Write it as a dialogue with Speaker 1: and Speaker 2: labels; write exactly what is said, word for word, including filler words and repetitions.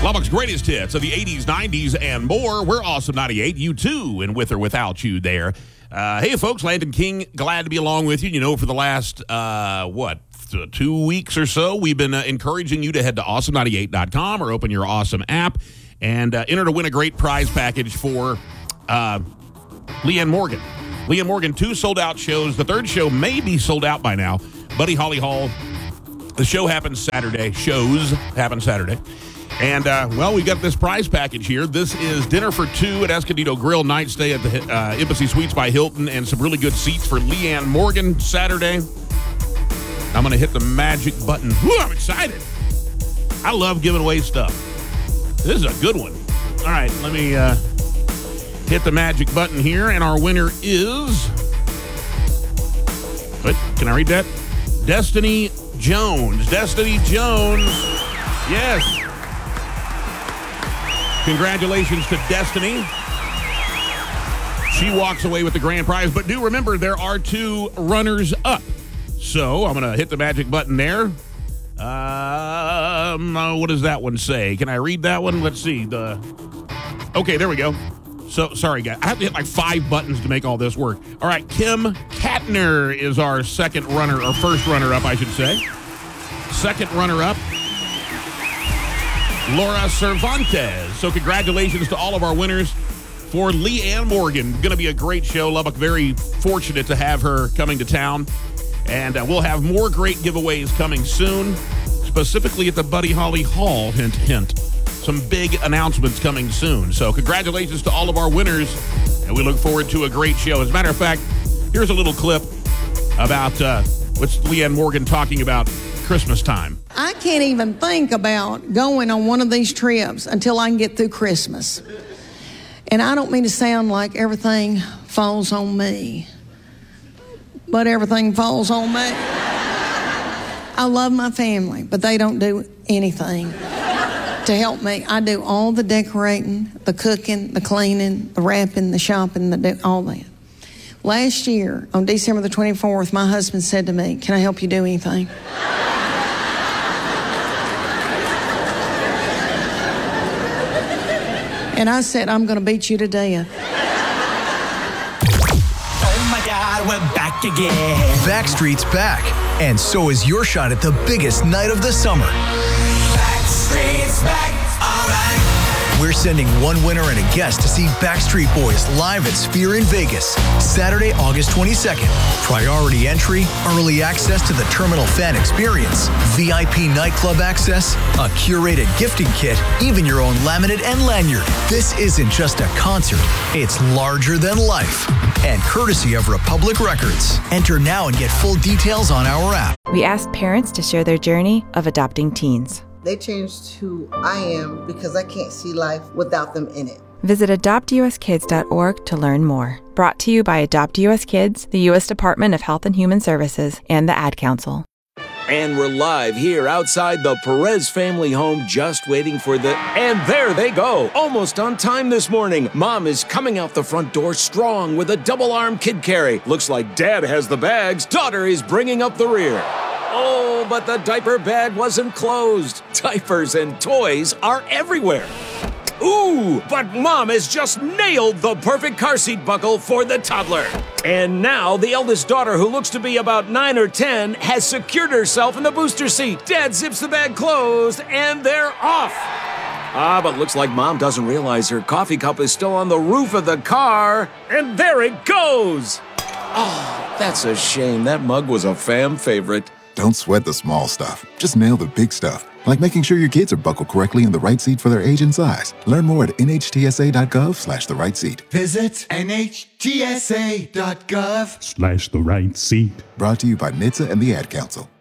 Speaker 1: Lubbock's greatest hits of the eighties, nineties, and more. We're Awesome ninety-eight. You too, and with or without you there. Uh, hey, folks, Landon King, glad to be along with you. You know, for the last, uh, what, th- two weeks or so, we've been uh, encouraging you to head to awesome ninety-eight dot com or open your Awesome app and uh, enter to win a great prize package for uh, Leanne Morgan. Leanne Morgan, two sold-out shows. The third show may be sold out by now. Buddy Holly Hall. The show happens Saturday. Shows happen Saturday. And, uh, well, we've got this prize package here. This is dinner for two at Escondido Grill, night stay at the uh, Embassy Suites by Hilton, and some really good seats for Leanne Morgan Saturday. I'm going to hit the magic button. Woo, I'm excited. I love giving away stuff. This is a good one. All right, let me uh, hit the magic button here, and our winner is... Wait, can I read that? Destiny Jones. Destiny Jones. Yes. Congratulations to Destiny. She walks away with the grand prize. But do remember, there are two runners up. So I'm going to hit the magic button there. Um, uh, what does that one say? Can I read that one? Let's see. The Okay, there we go. So, sorry, guys. I have to hit like five buttons to make all this work. All right, Kim Katner is our second runner, or first runner-up, I should say. Second runner-up, Laura Cervantes. So congratulations to all of our winners for Leanne Morgan. Going to be a great show. Lubbock, very fortunate to have her coming to town. And uh, we'll have more great giveaways coming soon, specifically at the Buddy Holly Hall, hint, hint. Some big announcements coming soon. So congratulations to all of our winners, and we look forward to a great show. As a matter of fact, here's a little clip about uh, what's Leanne Morgan talking about Christmas time.
Speaker 2: I can't even think about going on one of these trips until I can get through Christmas. And I don't mean to sound like everything falls on me, but everything falls on me. I love my family, but they don't do anything to help me. I do all the decorating, the cooking, the cleaning, the wrapping, the shopping, the do- all that. Last year, on December the twenty-fourth, my husband said to me, "Can I help you do anything?" And I said, "I'm going to beat you to death."
Speaker 3: Oh my God, we're back again.
Speaker 4: Backstreet's back, and so is your shot at the biggest night of the summer.
Speaker 3: Backstreet's back, all right.
Speaker 4: We're sending one winner and a guest to see Backstreet Boys live at Sphere in Vegas, Saturday, August twenty-second. Priority entry, early access to the Terminal Fan Experience, V I P nightclub access, a curated gifting kit, even your own laminate and lanyard. This isn't just a concert, it's larger than life. And courtesy of Republic Records. Enter now and get full details on our app.
Speaker 5: We asked parents to share their journey of adopting teens.
Speaker 6: They changed who I am because I can't see life without them in it.
Speaker 5: Visit adopt u s kids dot org to learn more. Brought to you by Adopt U S Kids, the U S Department of Health and Human Services, and the Ad Council.
Speaker 7: And we're live here outside the Perez family home, just waiting for the... And there they go, almost on time this morning. Mom is coming out the front door strong with a double-arm kid carry. Looks like Dad has the bags. Daughter is bringing up the rear. Oh, but the diaper bag wasn't closed. Diapers and toys are everywhere. Ooh, but Mom has just nailed the perfect car seat buckle for the toddler. And now the eldest daughter, who looks to be about nine or ten, has secured herself in the booster seat. Dad zips the bag closed, and they're off. Ah, but looks like Mom doesn't realize her coffee cup is still on the roof of the car. And there it goes. Oh, that's a shame. That mug was a fam favorite.
Speaker 8: Don't sweat the small stuff. Just nail the big stuff. Like making sure your kids are buckled correctly in the right seat for their age and size. Learn more at N H T S A dot gov slash the right seat.
Speaker 3: Visit N H T S A dot gov
Speaker 9: slash the right seat.
Speaker 8: Brought to you by N H T S A and the Ad Council.